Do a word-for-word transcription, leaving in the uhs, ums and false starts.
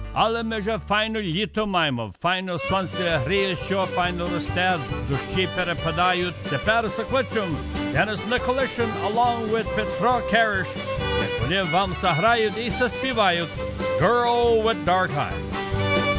Але ми вже файно літо маємо, файно сонце гріє, що файно росте, дощі перепадають. Тепер закличем Денис Николишин along with Петро Кереш. Як вони вам заграють і заспівають Girl with Dark Eyes.